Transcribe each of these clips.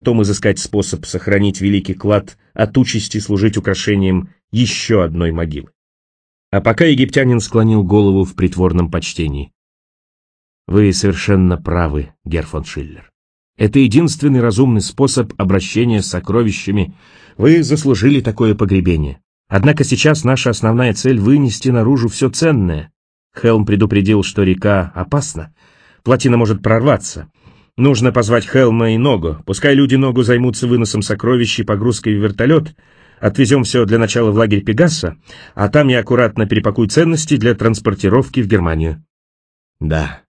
потом изыскать способ сохранить великий клад от участи служить украшением еще одной могилы. А пока египтянин склонил голову в притворном почтении. Вы совершенно правы, герр фон Шиллер. Это единственный разумный способ обращения с сокровищами. Вы заслужили такое погребение. Однако сейчас наша основная цель — вынести наружу все ценное. Хелм предупредил, что река опасна. Плотина может прорваться. Нужно позвать Хелма и Ногу. Пускай люди Ногу займутся выносом сокровищ и погрузкой в вертолет. Отвезем все для начала в лагерь Пегаса, а там я аккуратно перепакую ценности для транспортировки в Германию. Да.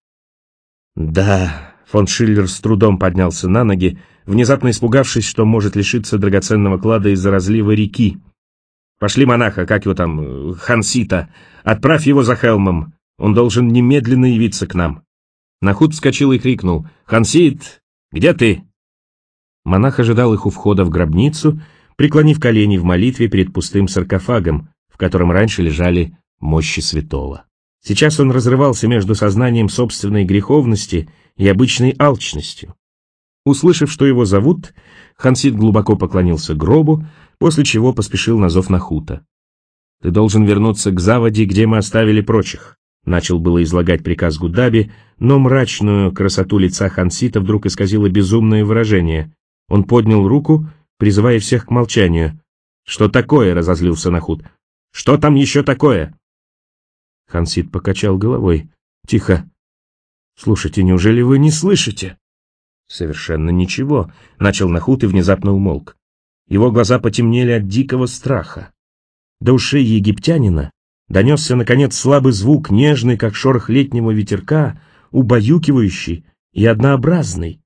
Фон Шиллер с трудом поднялся на ноги, внезапно испугавшись, что может лишиться драгоценного клада из-за разлива реки. Пошли монаха, как его там, Хансита, отправь его за Хелмом, он должен немедленно явиться к нам. Нахут вскочил и крикнул: «Хансит, где ты?» Монах ожидал их у входа в гробницу, преклонив колени в молитве перед пустым саркофагом, в котором раньше лежали мощи святого. Сейчас он разрывался между сознанием собственной греховности и обычной алчностью. Услышав, что его зовут, Хансит глубоко поклонился гробу, после чего поспешил на зов Нахута. «Ты должен вернуться к заводе, где мы оставили прочих», — начал было излагать приказ Гудаби, но мрачную красоту лица Хансита вдруг исказило безумное выражение. Он поднял руку, призывая всех к молчанию. «Что такое?» — разозлился Нахут. «Что там еще такое?» Хансит покачал головой. «Тихо. Слушайте, неужели вы не слышите?» «Совершенно ничего», — начал Нахут и внезапно умолк. Его глаза потемнели от дикого страха. До ушей египтянина донесся, наконец, слабый звук, нежный, как шорох летнего ветерка, убаюкивающий и однообразный.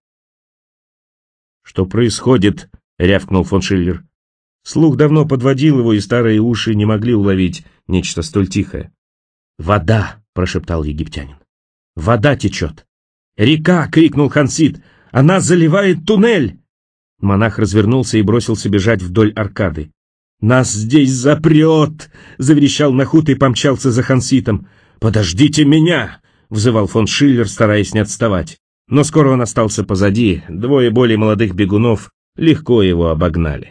«Что происходит?» — рявкнул фон Шиллер. Слух давно подводил его, и старые уши не могли уловить нечто столь тихое. «Вода!» — прошептал египтянин. «Вода течет!» «Река!» — крикнул Хансит. «Она заливает туннель!» Монах развернулся и бросился бежать вдоль аркады. «Нас здесь запрет!» — заверещал Нахут и помчался за Ханситом. «Подождите меня!» — взывал фон Шиллер, стараясь не отставать. Но скоро он остался позади, двое более молодых бегунов легко его обогнали.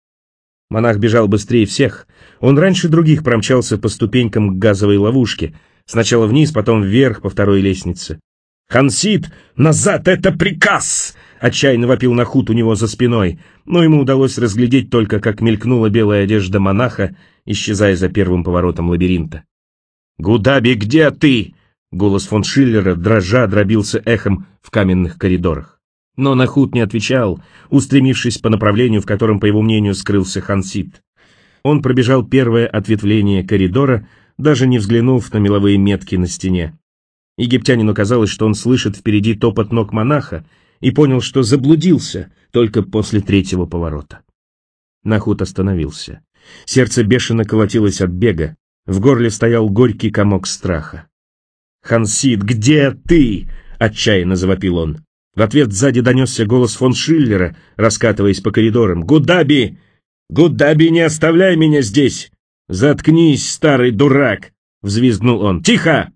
Монах бежал быстрее всех. Он раньше других промчался по ступенькам к газовой ловушке, сначала вниз, потом вверх по второй лестнице. «Хансит, назад, это приказ!» — отчаянно вопил Нахут у него за спиной, но ему удалось разглядеть только, как мелькнула белая одежда монаха, исчезая за первым поворотом лабиринта. «Гудаби, где ты?» — голос фон Шиллера, дрожа, дробился эхом в каменных коридорах. Но Нахут не отвечал, устремившись по направлению, в котором, по его мнению, скрылся Хансит. Он пробежал первое ответвление коридора, даже не взглянув на меловые метки на стене. Египтянину казалось, что он слышит впереди топот ног монаха, и понял, что заблудился только после третьего поворота. Нахут остановился. Сердце бешено колотилось от бега, в горле стоял горький комок страха. «Хансит, где ты?» — отчаянно завопил он. В ответ сзади донесся голос фон Шиллера, раскатываясь по коридорам. «Гудаби! Гудаби, не оставляй меня здесь! Заткнись, старый дурак!» — взвизгнул он. «Тихо!»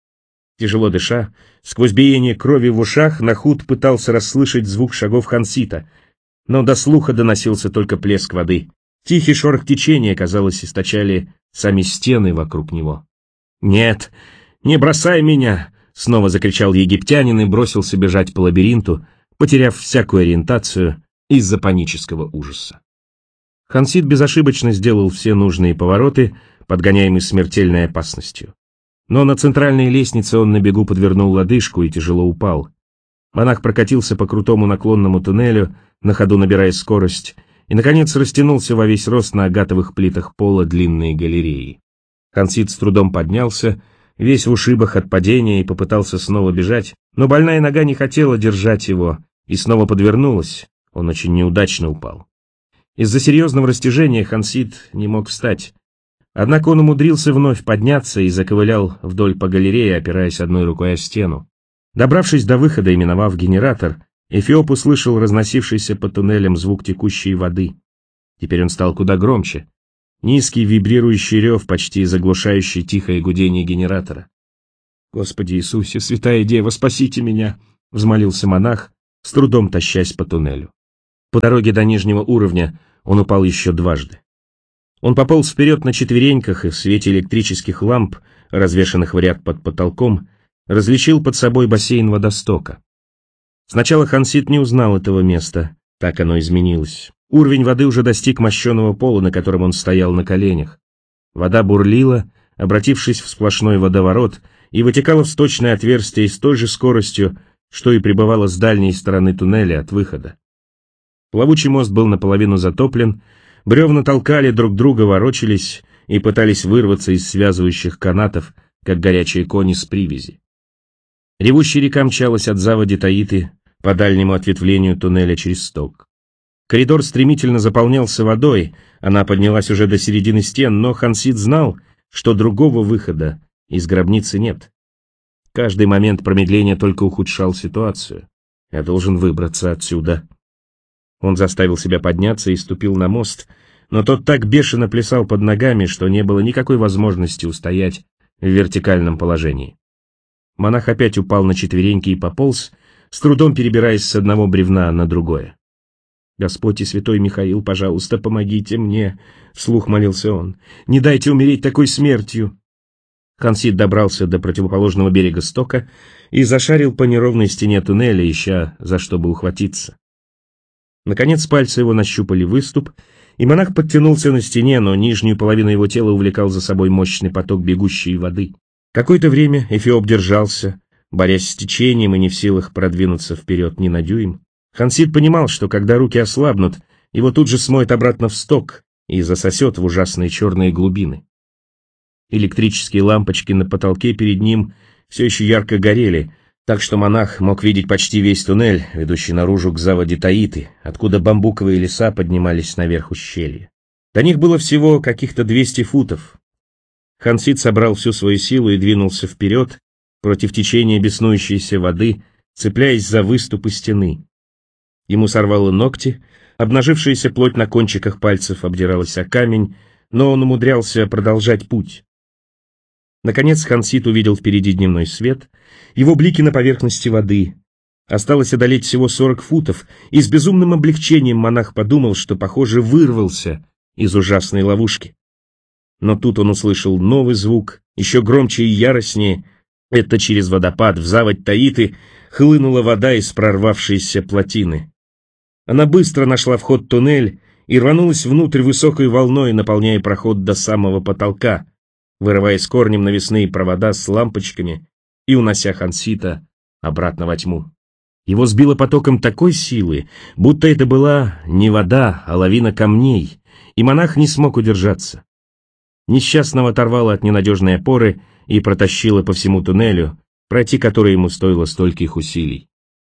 Тяжело дыша, сквозь биение крови в ушах, Нахут пытался расслышать звук шагов Хансита, но до слуха доносился только плеск воды. Тихий шорох течения, казалось, источали сами стены вокруг него. «Нет, не бросай меня!» — снова закричал египтянин и бросился бежать по лабиринту, потеряв всякую ориентацию из-за панического ужаса. Хансит безошибочно сделал все нужные повороты, подгоняемый смертельной опасностью. Но на центральной лестнице он на бегу подвернул лодыжку и тяжело упал. Монах прокатился по крутому наклонному туннелю, на ходу набирая скорость, и, наконец, растянулся во весь рост на агатовых плитах пола длинной галереи. Хансит с трудом поднялся, весь в ушибах от падения, и попытался снова бежать, но больная нога не хотела держать его, и снова подвернулась, он очень неудачно упал. Из-за серьезного растяжения Хансит не мог встать. Однако он умудрился вновь подняться и заковылял вдоль по галерее, опираясь одной рукой о стену. Добравшись до выхода и миновав генератор, Эфиоп услышал разносившийся по туннелям звук текущей воды. Теперь он стал куда громче. Низкий вибрирующий рев, почти заглушающий тихое гудение генератора. «Господи Иисусе, Святая Дева, спасите меня!» — взмолился монах, с трудом тащась по туннелю. По дороге до нижнего уровня он упал еще дважды. Он пополз вперед на четвереньках и в свете электрических ламп, развешанных в ряд под потолком, различил под собой бассейн водостока. Сначала Хансит не узнал этого места, так оно изменилось. Уровень воды уже достиг мощеного пола, на котором он стоял на коленях. Вода бурлила, обратившись в сплошной водоворот, и вытекала в сточное отверстие с той же скоростью, что и прибывала с дальней стороны туннеля от выхода. Плавучий мост был наполовину затоплен, бревна толкали друг друга, ворочались и пытались вырваться из связывающих канатов, как горячие кони с привязи. Ревущая река мчалась от заводи Таиты по дальнему ответвлению туннеля через сток. Коридор стремительно заполнялся водой, она поднялась уже до середины стен, но Хансит знал, что другого выхода из гробницы нет. Каждый момент промедления только ухудшал ситуацию. Я должен выбраться отсюда. Он заставил себя подняться и ступил на мост, но тот так бешено плясал под ногами, что не было никакой возможности устоять в вертикальном положении. Монах опять упал на четвереньки и пополз, с трудом перебираясь с одного бревна на другое. «Господь и святой Михаил, пожалуйста, помогите мне!» — вслух молился он. «Не дайте умереть такой смертью!» Хансит добрался до противоположного берега стока и зашарил по неровной стене туннеля, ища за что бы ухватиться. Наконец пальцы его нащупали выступ, и монах подтянулся на стене, но нижнюю половину его тела увлекал за собой мощный поток бегущей воды. Какое-то время Эфиоп держался, борясь с течением и не в силах продвинуться вперед ни на дюйм. Хансит понимал, что когда руки ослабнут, его тут же смоет обратно в сток и засосет в ужасные черные глубины. Электрические лампочки на потолке перед ним все еще ярко горели, так что монах мог видеть почти весь туннель, ведущий наружу к заводе Таиты, откуда бамбуковые леса поднимались наверх ущелья. До них было всего каких-то 200 футов. Хансит собрал всю свою силу и двинулся вперед, против течения беснующейся воды, цепляясь за выступы стены. Ему сорвало ногти, обнажившаяся плоть на кончиках пальцев обдиралась о камень, но он умудрялся продолжать путь. Наконец Хансит увидел впереди дневной свет, его блики на поверхности воды. Осталось одолеть всего 40 футов, и с безумным облегчением монах подумал, что, похоже, вырвался из ужасной ловушки. Но тут он услышал новый звук, еще громче и яростнее. Это через водопад в заводь Таиты хлынула вода из прорвавшейся плотины. Она быстро нашла вход в туннель и рванулась внутрь высокой волной, наполняя проход до самого потолка, вырывая с корнем навесные провода с лампочками и унося Хансита обратно во тьму. Его сбило потоком такой силы, будто это была не вода, а лавина камней, и монах не смог удержаться. Несчастного оторвало от ненадежной опоры и протащило по всему туннелю, пройти который ему стоило стольких усилий.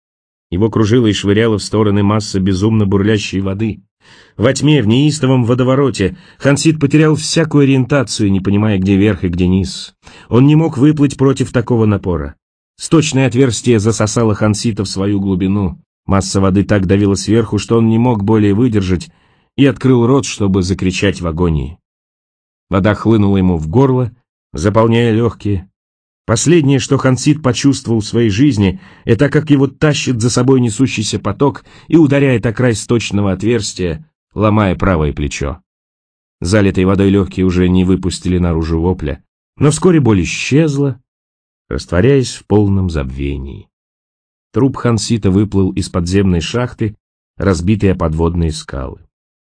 Его кружило и швыряло в стороны масса безумно бурлящей воды. Во тьме, в неистовом водовороте, Хансит потерял всякую ориентацию, не понимая, где верх и где низ. Он не мог выплыть против такого напора. Сточное отверстие засосало Хансита в свою глубину. Масса воды так давила сверху, что он не мог более выдержать, и открыл рот, чтобы закричать в агонии. Вода хлынула ему в горло, заполняя легкие. Последнее, что Хансит почувствовал в своей жизни, это как его тащит за собой несущийся поток и ударяет о край сточного отверстия, ломая правое плечо. Залитые водой легкие уже не выпустили наружу вопля, но вскоре боль исчезла, растворяясь в полном забвении. Труп Хансита выплыл из подземной шахты, разбитый о подводные скалы.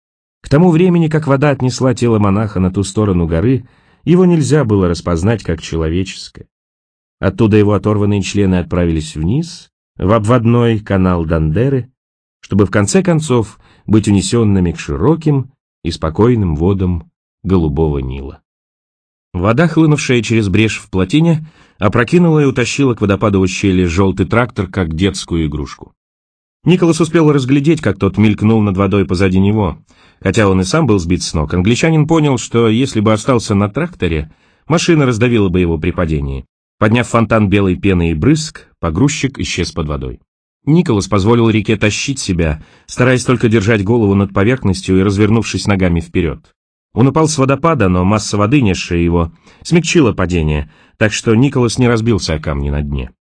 К тому времени, как вода отнесла тело монаха на ту сторону горы, его нельзя было распознать как человеческое. Оттуда его оторванные члены отправились вниз, в обводной канал Дандеры, чтобы в конце концов быть унесенными к широким и спокойным водам Голубого Нила. Вода, хлынувшая через брешь в плотине, опрокинула и утащила к водопаду ущелья желтый трактор, как детскую игрушку. Николас успел разглядеть, как тот мелькнул над водой позади него. Хотя он и сам был сбит с ног, англичанин понял, что если бы остался на тракторе, машина раздавила бы его при падении. Подняв фонтан белой пены и брызг, погрузчик исчез под водой. Николас позволил реке тащить себя, стараясь только держать голову над поверхностью и развернувшись ногами вперед. Он упал с водопада, но масса воды, несшая его, смягчила падение, так что Николас не разбился о камни на дне.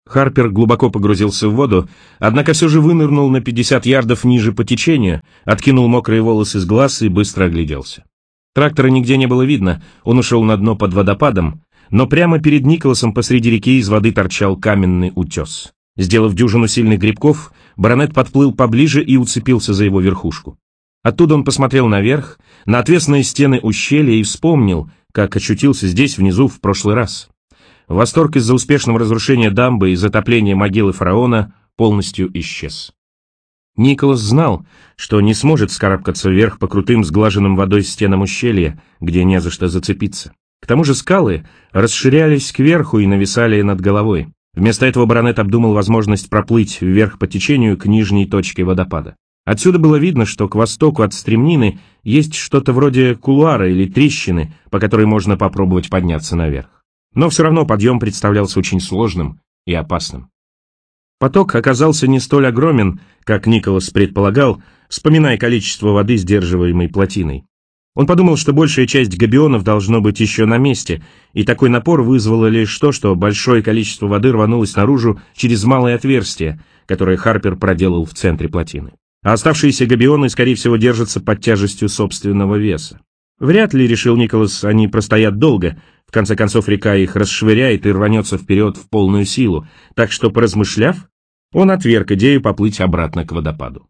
Харпер глубоко погрузился в воду, однако все же вынырнул на 50 ярдов ниже по течению, откинул мокрые волосы с глаз и быстро огляделся. Трактора нигде не было видно, он ушел на дно под водопадом, но прямо перед Николасом посреди реки из воды торчал каменный утес. Сделав дюжину сильных грибков, баронет подплыл поближе и уцепился за его верхушку. Оттуда он посмотрел наверх, на отвесные стены ущелья и вспомнил, как очутился здесь внизу в прошлый раз. Восторг из-за успешного разрушения дамбы и затопления могилы фараона полностью исчез. Николас знал, что не сможет вскарабкаться вверх по крутым сглаженным водой стенам ущелья, где не за что зацепиться. К тому же скалы расширялись кверху и нависали над головой. Вместо этого баронет обдумал возможность проплыть вверх по течению к нижней точке водопада. Отсюда было видно, что к востоку от стремнины есть что-то вроде кулуара или трещины, по которой можно попробовать подняться наверх. Но все равно подъем представлялся очень сложным и опасным. Поток оказался не столь огромен, как Николас предполагал, вспоминая количество воды, сдерживаемой плотиной. Он подумал, что большая часть габионов должно быть еще на месте, и такой напор вызвало лишь то, что большое количество воды рванулось наружу через малое отверстие, которое Харпер проделал в центре плотины. А оставшиеся габионы, скорее всего, держатся под тяжестью собственного веса. Вряд ли, решил Николас, они простоят долго. В конце концов, река их расшвыряет и рванется вперед в полную силу, так что, поразмышляв, он отверг идею поплыть обратно к водопаду.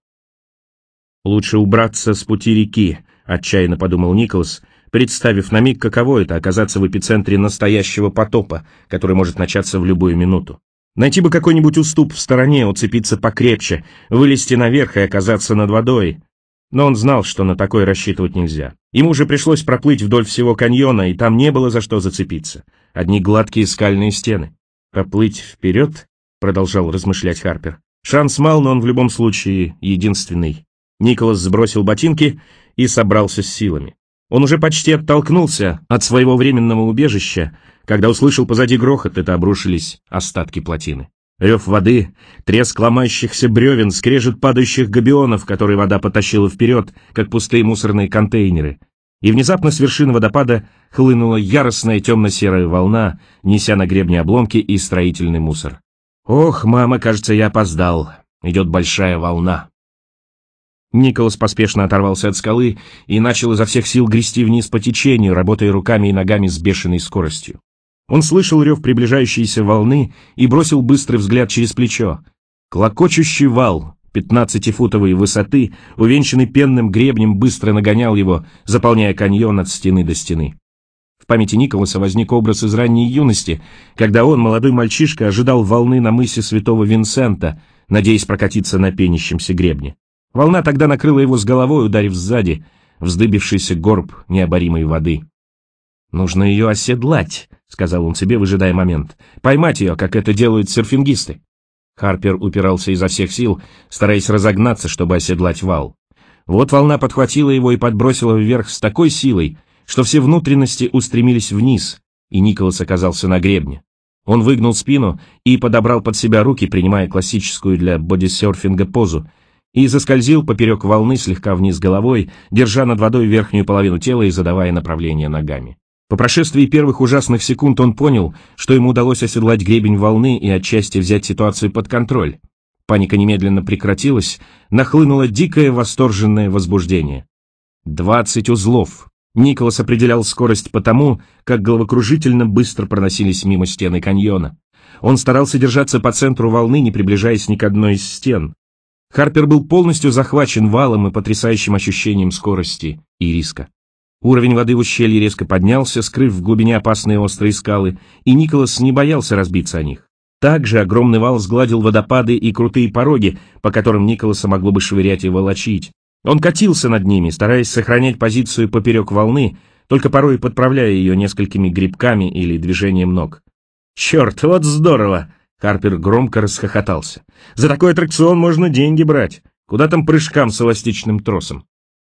«Лучше убраться с пути реки», — отчаянно подумал Николас, представив на миг, каково это — оказаться в эпицентре настоящего потопа, который может начаться в любую минуту. Найти бы какой-нибудь уступ в стороне, уцепиться покрепче, вылезти наверх и оказаться над водой. Но он знал, что на такое рассчитывать нельзя. Ему уже пришлось проплыть вдоль всего каньона, и там не было за что зацепиться. Одни гладкие скальные стены. «Поплыть вперед?» — продолжал размышлять Харпер. «Шанс мал, но он в любом случае единственный». Николас сбросил ботинки и собрался с силами. Он уже почти оттолкнулся от своего временного убежища, когда услышал позади грохот, это обрушились остатки плотины. Рев воды, треск ломающихся бревен, скрежет падающих габионов, которые вода потащила вперед, как пустые мусорные контейнеры. И внезапно с вершины водопада хлынула яростная темно-серая волна, неся на гребне обломки и строительный мусор. «Ох, мама, кажется, я опоздал. Идет большая волна». Николас поспешно оторвался от скалы и начал изо всех сил грести вниз по течению, работая руками и ногами с бешеной скоростью. Он слышал рев приближающейся волны и бросил быстрый взгляд через плечо. Клокочущий вал 15-футовой высоты, увенчанный пенным гребнем, быстро нагонял его, заполняя каньон от стены до стены. В памяти Николаса возник образ из ранней юности, когда он, молодой мальчишка, ожидал волны на мысе Святого Винсента, надеясь прокатиться на пенящемся гребне. Волна тогда накрыла его с головой, ударив сзади, вздыбившийся горб необоримой воды. «Нужно ее оседлать», — сказал он себе, выжидая момент. «Поймать ее, как это делают серфингисты». Харпер упирался изо всех сил, стараясь разогнаться, чтобы оседлать вал. Вот волна подхватила его и подбросила вверх с такой силой, что все внутренности устремились вниз, и Николас оказался на гребне. Он выгнул спину и подобрал под себя руки, принимая классическую для бодисерфинга позу, и заскользил поперек волны слегка вниз головой, держа над водой верхнюю половину тела и задавая направление ногами. По прошествии первых ужасных секунд он понял, что ему удалось оседлать гребень волны и отчасти взять ситуацию под контроль. Паника немедленно прекратилась, нахлынуло дикое восторженное возбуждение. 20 узлов. Николас определял скорость по тому, как головокружительно быстро проносились мимо стены каньона. Он старался держаться по центру волны, не приближаясь ни к одной из стен. Харпер был полностью захвачен валом и потрясающим ощущением скорости и риска. Уровень воды в ущелье резко поднялся, скрыв в глубине опасные острые скалы, и Николас не боялся разбиться о них. Также огромный вал сгладил водопады и крутые пороги, по которым Николаса могло бы швырять и волочить. Он катился над ними, стараясь сохранять позицию поперек волны, только порой подправляя ее несколькими грибками или движением ног. «Черт, вот здорово!» Харпер громко расхохотался. «За такой аттракцион можно деньги брать. Куда там прыжкам с эластичным тросом?»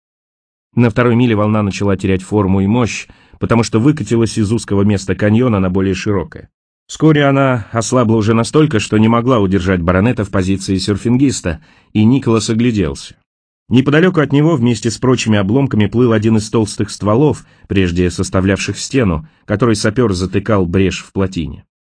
На второй миле волна начала терять форму и мощь, потому что выкатилась из узкого места каньона на более широкое. Вскоре она ослабла уже настолько, что не могла удержать баронета в позиции серфингиста, и Николас огляделся. Неподалеку от него вместе с прочими обломками плыл один из толстых стволов, прежде составлявших стену, который сапер затыкал брешь в плотине.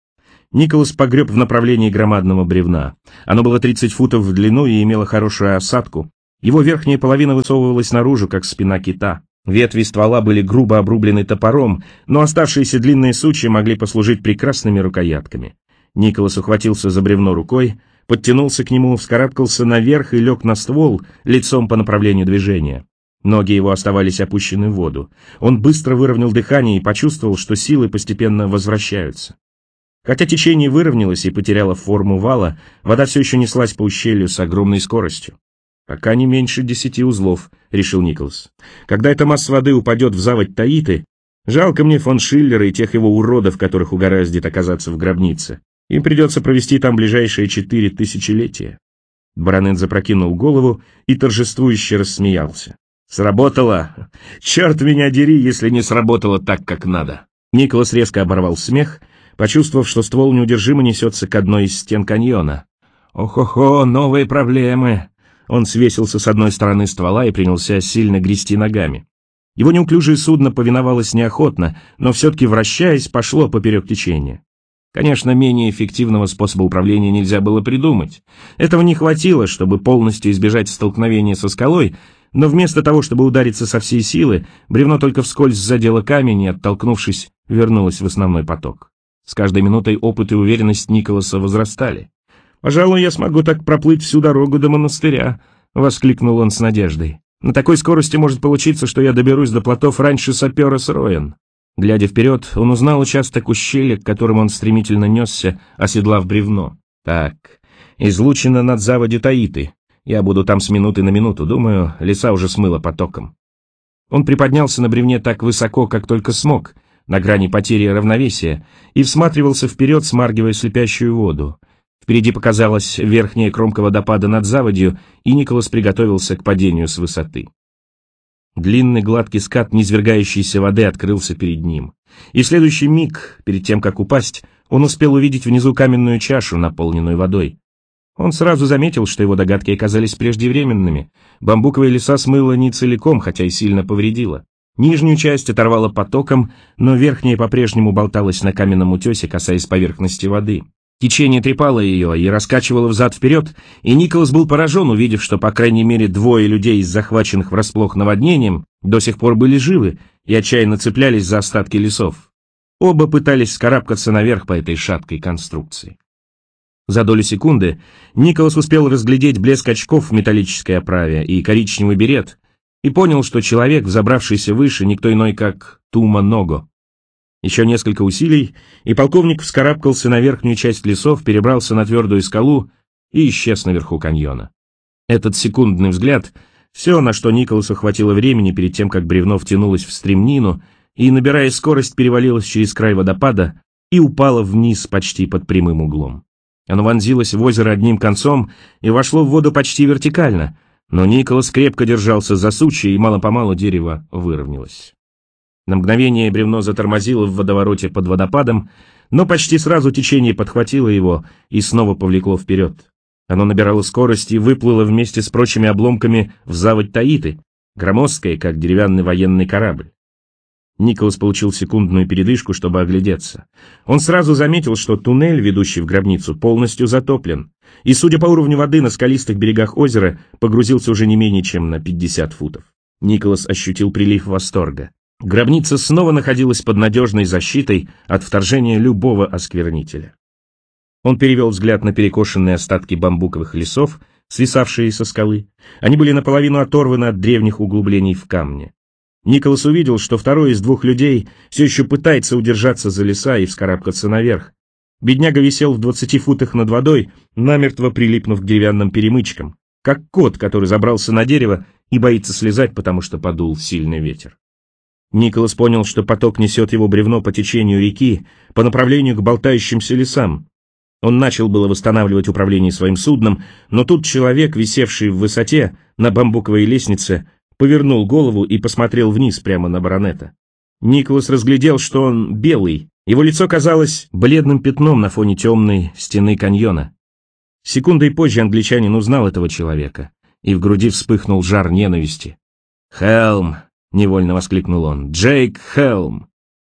Николас погреб в направлении громадного бревна. Оно было 30 футов в длину и имело хорошую осадку. Его верхняя половина высовывалась наружу, как спина кита. Ветви ствола были грубо обрублены топором, но оставшиеся длинные сучья могли послужить прекрасными рукоятками. Николас ухватился за бревно рукой, подтянулся к нему, вскарабкался наверх и лег на ствол, лицом по направлению движения. Ноги его оставались опущены в воду. Он быстро выровнял дыхание и почувствовал, что силы постепенно возвращаются. Хотя течение выровнялось и потеряло форму вала, вода все еще неслась по ущелью с огромной скоростью. «Пока не меньше 10 узлов», — решил Николас. «Когда эта масса воды упадет в заводь Таиты, жалко мне фон Шиллера и тех его уродов, которых угораздит оказаться в гробнице. Им придется провести там ближайшие 4 тысячелетия». Баронет запрокинул голову и торжествующе рассмеялся. «Сработало! Черт меня дери, если не сработало так, как надо!» Николас резко оборвал смех, почувствовав, что ствол неудержимо несется к одной из стен каньона. «Ох-охо, новые проблемы!» Он свесился с одной стороны ствола и принялся сильно грести ногами. Его неуклюжее судно повиновалось неохотно, но все-таки, вращаясь, пошло поперек течения. Конечно, менее эффективного способа управления нельзя было придумать. Этого не хватило, чтобы полностью избежать столкновения со скалой, но вместо того, чтобы удариться со всей силы, бревно только вскользь задело камень и, оттолкнувшись, вернулось в основной поток. С каждой минутой опыт и уверенность Николаса возрастали. «Пожалуй, я смогу так проплыть всю дорогу до монастыря», — воскликнул он с надеждой. «На такой скорости может получиться, что я доберусь до плотов раньше сапера с Роэн». Глядя вперед, он узнал участок ущелья, к которому он стремительно несся, оседлав бревно. «Так, излучина над заводью Таиты. Я буду там с минуты на минуту, думаю, леса уже смыло потоком». Он приподнялся на бревне так высоко, как только смог, на грани потери равновесия, и всматривался вперед, смаргивая слепящую воду. Впереди показалась верхняя кромка водопада над заводью, и Николас приготовился к падению с высоты. Длинный гладкий скат низвергающейся воды открылся перед ним. И в следующий миг, перед тем, как упасть, он успел увидеть внизу каменную чашу, наполненную водой. Он сразу заметил, что его догадки оказались преждевременными. Бамбуковые леса смыло не целиком, хотя и сильно повредило. Нижнюю часть оторвало потоком, но верхняя по-прежнему болталась на каменном утесе, касаясь поверхности воды. Течение трепало ее и раскачивало взад-вперед, и Николас был поражен, увидев, что по крайней мере 2 людей из захваченных врасплох наводнением до сих пор были живы и отчаянно цеплялись за остатки лесов. Оба пытались вскарабкаться наверх по этой шаткой конструкции. За долю секунды Николас успел разглядеть блеск очков в металлической оправе и коричневый берет, и понял, что человек, взобравшийся выше, никто иной, как Тума Ного. Еще несколько усилий, и полковник вскарабкался на верхнюю часть лесов, перебрался на твердую скалу и исчез наверху каньона. Этот секундный взгляд — все, на что Николасу хватило времени перед тем, как бревно втянулось в стремнину и, набирая скорость, перевалилось через край водопада и упало вниз почти под прямым углом. Оно вонзилось в озеро одним концом и вошло в воду почти вертикально, но Николас крепко держался за сучья, и мало-помалу дерево выровнялось. На мгновение бревно затормозило в водовороте под водопадом, но почти сразу течение подхватило его и снова повлекло вперед. Оно набирало скорость и выплыло вместе с прочими обломками в заводь Таиты, громоздкое, как деревянный военный корабль. Николас получил секундную передышку, чтобы оглядеться. Он сразу заметил, что туннель, ведущий в гробницу, полностью затоплен, и, судя по уровню воды на скалистых берегах озера, погрузился уже не менее чем на 50 футов. Николас ощутил прилив восторга. Гробница снова находилась под надежной защитой от вторжения любого осквернителя. Он перевел взгляд на перекошенные остатки бамбуковых лесов, свисавшие со скалы. Они были наполовину оторваны от древних углублений в камне. Николас увидел, что второй из 2 людей все еще пытается удержаться за леса и вскарабкаться наверх. Бедняга висел в 20 футах над водой, намертво прилипнув к деревянным перемычкам, как кот, который забрался на дерево и боится слезать, потому что подул сильный ветер. Николас понял, что поток несет его бревно по течению реки, по направлению к болтающимся лесам. Он начал было восстанавливать управление своим судном, но тут человек, висевший в высоте на бамбуковой лестнице, повернул голову и посмотрел вниз прямо на баронета. Николас разглядел, что он белый, его лицо казалось бледным пятном на фоне темной стены каньона. Секундой позже англичанин узнал этого человека, и в груди вспыхнул жар ненависти. «Хелм!» — невольно воскликнул он. «Джейк Хелм!»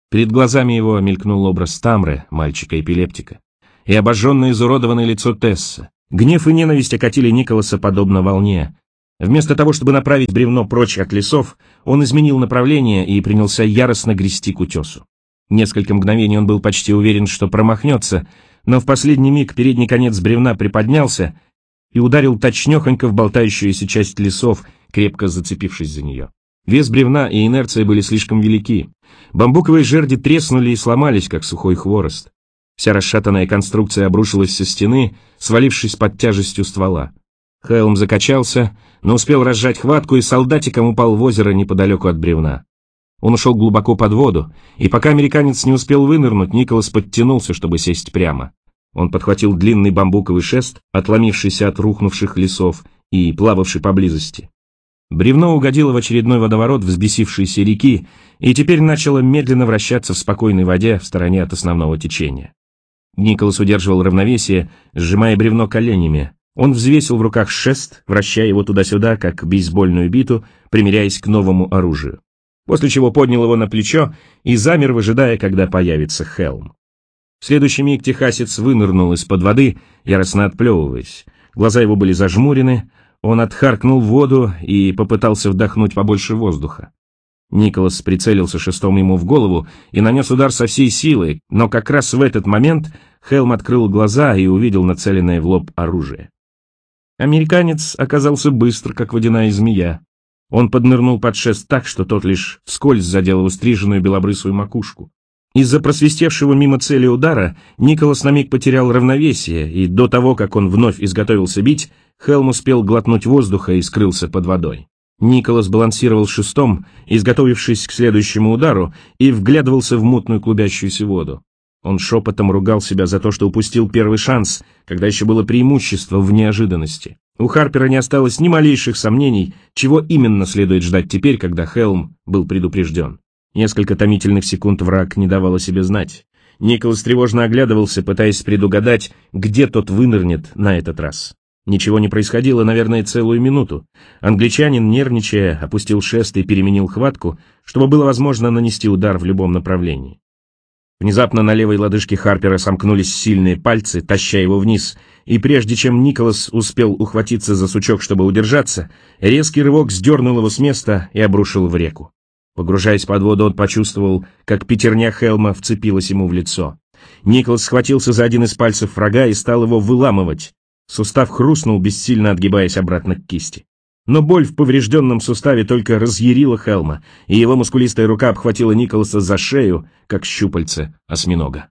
Перед глазами его мелькнул образ Тамры, мальчика-эпилептика, и обожженное изуродованное лицо Тесса. Гнев и ненависть окатили Николаса подобно волне. Вместо того, чтобы направить бревно прочь от лесов, он изменил направление и принялся яростно грести к утесу. Несколько мгновений он был почти уверен, что промахнется, но в последний миг передний конец бревна приподнялся и ударил точнёхонько в болтающуюся часть лесов, крепко зацепившись за нее. Вес бревна и инерция были слишком велики. Бамбуковые жерди треснули и сломались, как сухой хворост. Вся расшатанная конструкция обрушилась со стены, свалившись под тяжестью ствола. Хелм закачался, но успел разжать хватку и солдатиком упал в озеро неподалеку от бревна. Он ушел глубоко под воду, и пока американец не успел вынырнуть, Николас подтянулся, чтобы сесть прямо. Он подхватил длинный бамбуковый шест, отломившийся от рухнувших лесов и плававший поблизости. Бревно угодило в очередной водоворот взбесившейся реки и теперь начало медленно вращаться в спокойной воде в стороне от основного течения. Николас удерживал равновесие, сжимая бревно коленями. Он взвесил в руках шест, вращая его туда-сюда, как бейсбольную биту, примиряясь к новому оружию. После чего поднял его на плечо и замер, выжидая, когда появится Хелм. В следующий миг техасец вынырнул из-под воды, яростно отплевываясь. Глаза его были зажмурены, он отхаркнул воду и попытался вдохнуть побольше воздуха. Николас прицелился шестом ему в голову и нанес удар со всей силы, но как раз в этот момент Хелм открыл глаза и увидел нацеленное в лоб оружие. Американец оказался быстр, как водяная змея. Он поднырнул под шест так, что тот лишь вскользь задел его стриженную белобрысую макушку. Из-за просвистевшего мимо цели удара Николас на миг потерял равновесие, и до того, как он вновь изготовился бить, Хелм успел глотнуть воздуха и скрылся под водой. Николас балансировал шестом, изготовившись к следующему удару, и вглядывался в мутную клубящуюся воду. Он шепотом ругал себя за то, что упустил первый шанс, когда еще было преимущество в неожиданности. У Харпера не осталось ни малейших сомнений, чего именно следует ждать теперь, когда Хелм был предупрежден. Несколько томительных секунд враг не давал о себе знать. Николас тревожно оглядывался, пытаясь предугадать, где тот вынырнет на этот раз. Ничего не происходило, наверное, целую минуту. Англичанин, нервничая, опустил шест и переменил хватку, чтобы было возможно нанести удар в любом направлении. Внезапно на левой лодыжке Харпера сомкнулись сильные пальцы, таща его вниз, и прежде чем Николас успел ухватиться за сучок, чтобы удержаться, резкий рывок сдернул его с места и обрушил в реку. Погружаясь под воду, он почувствовал, как пятерня Хелма вцепилась ему в лицо. Николас схватился за один из пальцев врага и стал его выламывать. Сустав хрустнул, бессильно отгибаясь обратно к кисти. Но боль в поврежденном суставе только разъярила Хелма, и его мускулистая рука обхватила Николаса за шею, как щупальце осьминога.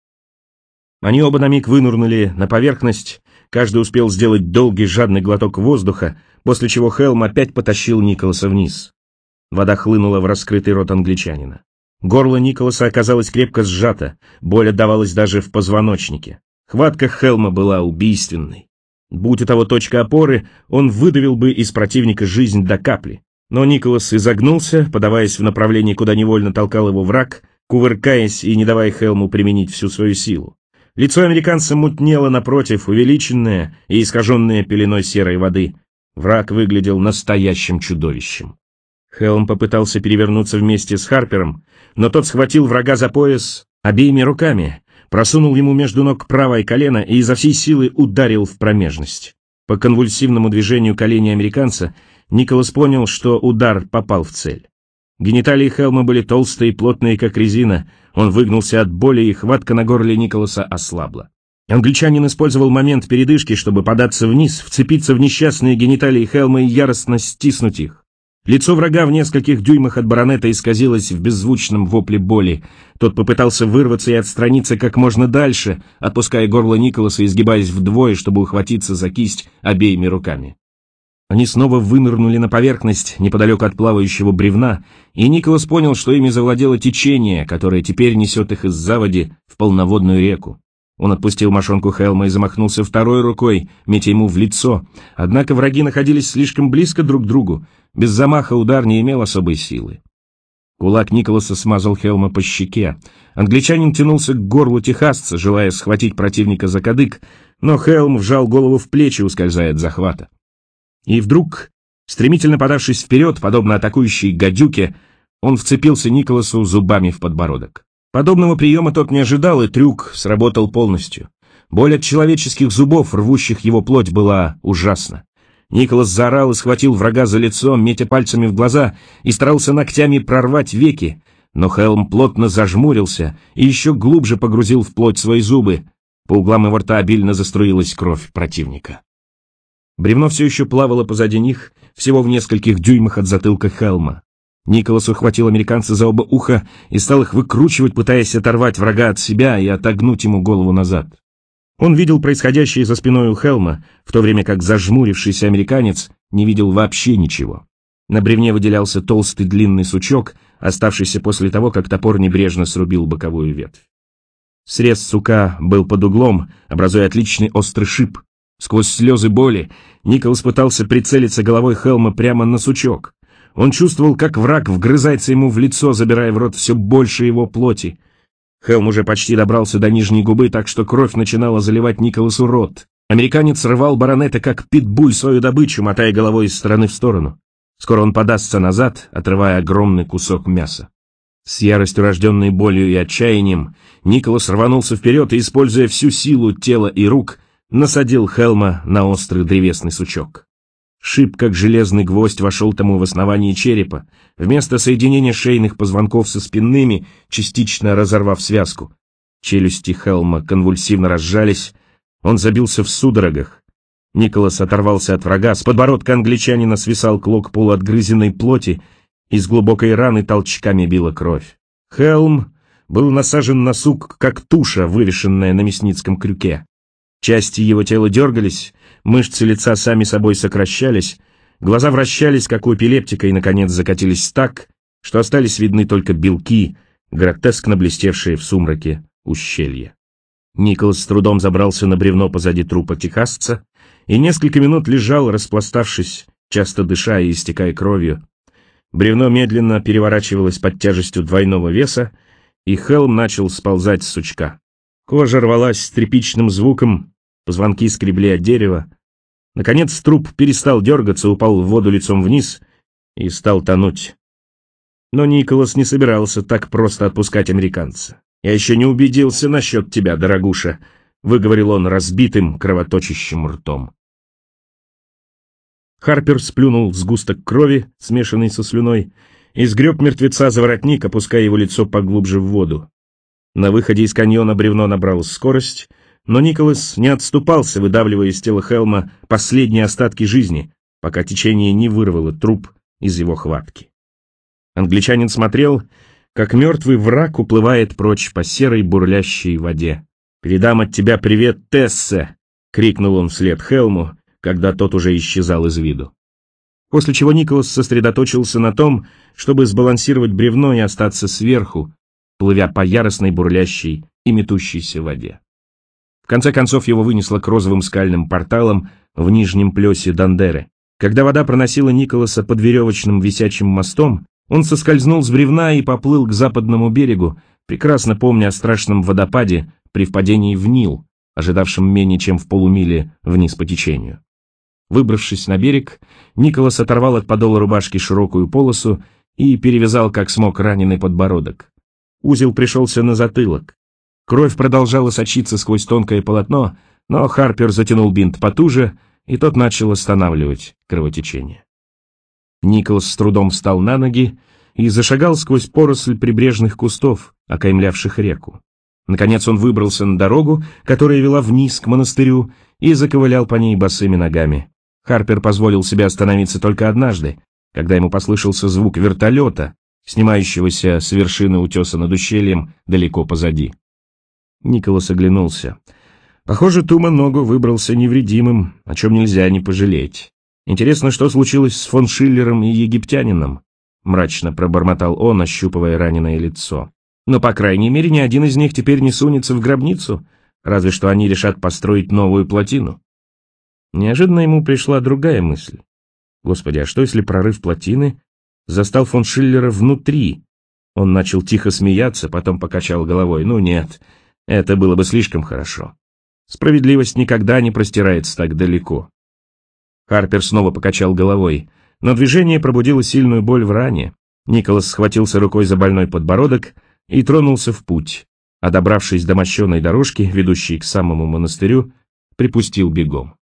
Они оба на миг вынырнули на поверхность, каждый успел сделать долгий жадный глоток воздуха, после чего Хелм опять потащил Николаса вниз. Вода хлынула в раскрытый рот англичанина. Горло Николаса оказалось крепко сжато, боль отдавалась даже в позвоночнике. Хватка Хелма была убийственной. Будь у того точка опоры, он выдавил бы из противника жизнь до капли. Но Николас изогнулся, подаваясь в направлении, куда невольно толкал его враг, кувыркаясь и не давая Хелму применить всю свою силу. Лицо американца мутнело напротив, увеличенное и искаженное пеленой серой воды. Враг выглядел настоящим чудовищем. Хелм попытался перевернуться вместе с Харпером, но тот схватил врага за пояс обеими руками, просунул ему между ног правое колено и изо всей силы ударил в промежность. По конвульсивному движению коленей американца Николас понял, что удар попал в цель. Гениталии Хелма были толстые и плотные, как резина. Он выгнулся от боли, и хватка на горле Николаса ослабла. Англичанин использовал момент передышки, чтобы податься вниз, вцепиться в несчастные гениталии Хелма и яростно стиснуть их. Лицо врага в нескольких дюймах от баронета исказилось в беззвучном вопле боли. Тот попытался вырваться и отстраниться как можно дальше, отпуская горло Николаса и изгибаясь вдвое, чтобы ухватиться за кисть обеими руками. Они снова вынырнули на поверхность неподалеку от плавающего бревна, и Николас понял, что ими завладело течение, которое теперь несет их из заводи в полноводную реку. Он отпустил мошонку Хелма и замахнулся второй рукой, метя ему в лицо. Однако враги находились слишком близко друг к другу. Без замаха удар не имел особой силы. Кулак Николаса смазал Хелма по щеке. Англичанин тянулся к горлу техасца, желая схватить противника за кадык, но Хелм вжал голову в плечи, ускользая от захвата. И вдруг, стремительно подавшись вперед, подобно атакующей гадюке, Он вцепился Николасу зубами в подбородок. Подобного приема тот не ожидал, и трюк сработал полностью. Боль от человеческих зубов, рвущих его плоть, была ужасна. Николас заорал и схватил врага за лицо, метя пальцами в глаза, и старался ногтями прорвать веки, но Хелм плотно зажмурился и еще глубже погрузил в плоть свои зубы. По углам его рта обильно заструилась кровь противника. Бревно все еще плавало позади них, всего в нескольких дюймах от затылка Хелма. Николас ухватил американца за оба уха и стал их выкручивать, пытаясь оторвать врага от себя и отогнуть ему голову назад. Он видел происходящее за спиной у Хелма, в то время как зажмурившийся американец не видел вообще ничего. На бревне выделялся толстый длинный сучок, оставшийся после того, как топор небрежно срубил боковую ветвь. Срез сука был под углом, образуя отличный острый шип. Сквозь слезы боли Николас пытался прицелиться головой Хелма прямо на сучок. Он чувствовал, как враг вгрызается ему в лицо, забирая в рот все больше его плоти. Хелм уже почти добрался до нижней губы, так что кровь начинала заливать Николасу рот. Американец рвал баронета, как питбуль, свою добычу, мотая головой из стороны в сторону. Скоро он подастся назад, отрывая огромный кусок мяса. С яростью, рожденной болью и отчаянием, Николас рванулся вперед и, используя всю силу тела и рук, насадил Хелма на острый древесный сучок. Шип, как железный гвоздь, вошел тому в основание черепа, вместо соединения шейных позвонков со спинными, частично разорвав связку. Челюсти Хелма конвульсивно разжались, он забился в судорогах. Николас оторвался от врага, с подбородка англичанина свисал клок полуотгрызенной плоти, из глубокой раны толчками била кровь. Хелм был насажен на сук, как туша, вывешенная на мясницком крюке. Части его тела дергались, мышцы лица сами собой сокращались, глаза вращались, как у эпилептика, и, наконец, закатились так, что остались видны только белки, гротескно блестевшие в сумраке ущелья. Николас с трудом забрался на бревно позади трупа техасца и несколько минут лежал, распластавшись, часто дыша и истекая кровью. Бревно медленно переворачивалось под тяжестью двойного веса, и Хелм начал сползать с сучка. Кожа рвалась с тряпичным звуком, позвонки скребли от дерева. Наконец труп перестал дергаться, упал в воду лицом вниз и стал тонуть. Но Николас не собирался так просто отпускать американца. «Я еще не убедился насчет тебя, дорогуша», — выговорил он разбитым, кровоточащим ртом. Харпер сплюнул сгусток крови, смешанный со слюной, и сгреб мертвеца за воротник, опуская его лицо поглубже в воду. На выходе из каньона бревно набрало скорость, но Николас не отступался, выдавливая из тела Хелма последние остатки жизни, пока течение не вырвало труп из его хватки. Англичанин смотрел, как мертвый враг уплывает прочь по серой бурлящей воде. «Передам от тебя привет, Тессе!» — крикнул он вслед Хелму, когда тот уже исчезал из виду. После чего Николас сосредоточился на том, чтобы сбалансировать бревно и остаться сверху, плывя по яростной бурлящей и метущейся воде. В конце концов его вынесло к розовым скальным порталам в нижнем плесе Дандеры. Когда вода проносила Николаса под веревочным висячим мостом, он соскользнул с бревна и поплыл к западному берегу, прекрасно помня о страшном водопаде при впадении в Нил, ожидавшем менее чем в полумиле вниз по течению. Выбравшись на берег, Николас оторвал от подола рубашки широкую полосу и перевязал как смог раненый подбородок. Узел пришелся на затылок. Кровь продолжала сочиться сквозь тонкое полотно, но Харпер затянул бинт потуже, и тот начал останавливать кровотечение. Николас с трудом встал на ноги и зашагал сквозь поросль прибрежных кустов, окаймлявших реку. Наконец он выбрался на дорогу, которая вела вниз к монастырю, и заковылял по ней босыми ногами. Харпер позволил себе остановиться только однажды, когда ему послышался звук вертолета, снимающегося с вершины утеса над ущельем далеко позади. Николас оглянулся. Похоже, Тума Ногу выбрался невредимым, о чем нельзя не пожалеть. Интересно, что случилось с фон Шиллером и египтянином? Мрачно пробормотал он, ощупывая раненое лицо. Но, по крайней мере, ни один из них теперь не сунется в гробницу, разве что они решат построить новую плотину. Неожиданно ему пришла другая мысль. Господи, а что если прорыв плотины застал фон Шиллера внутри? Он начал тихо смеяться, потом покачал головой. Ну нет, это было бы слишком хорошо. Справедливость никогда не простирается так далеко. Харпер снова покачал головой, но движение пробудило сильную боль в ране. Николас схватился рукой за больной подбородок и тронулся в путь, а добравшись до мощеной дорожки, ведущей к самому монастырю, припустил бегом.